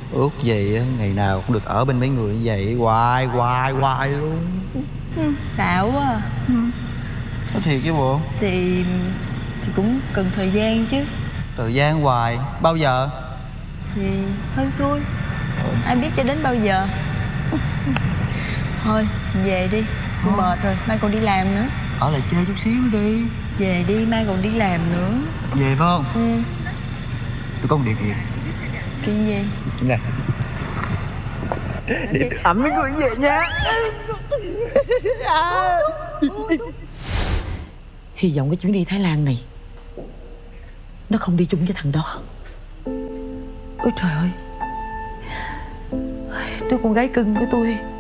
Ước gì á, ngày nào cũng được ở bên mấy người như vậy hoài hoài hoài luôn. Xạo quá à. Có thiệt chứ bộ. Thì cũng cần thời gian chứ. Thời gian hoài. Bao giờ? Thì hên xui. Ai biết cho đến bao giờ. Thôi về đi, tôi mệt rồi, mai còn đi làm nữa. Ở lại chơi chút xíu đi. Về đi, mai còn đi làm nữa. Về phải không? Tôi có một điều kiện. Chuyện gì? Nè, để ẩm mấy người về nha. Hy vọng cái chuyến đi Thái Lan này nó không đi chung với thằng đó. Ôi trời ơi, đứa con gái cưng của tôi